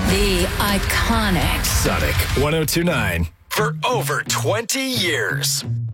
The iconic Sonic 102.9 for over 20 years.